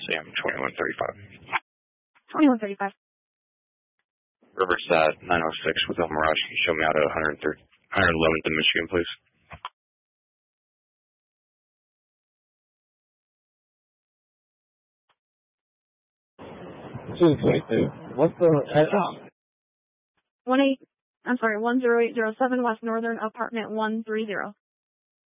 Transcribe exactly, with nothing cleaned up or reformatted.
Sam twenty-one thirty-five. twenty-one thirty-five. Riverside nine oh six with El Mirage. Can you show me out of one eleventh in Michigan, please? two twenty-two. What's the address? One eight. I'm sorry. One zero eight zero seven West Northern Apartment one three zero.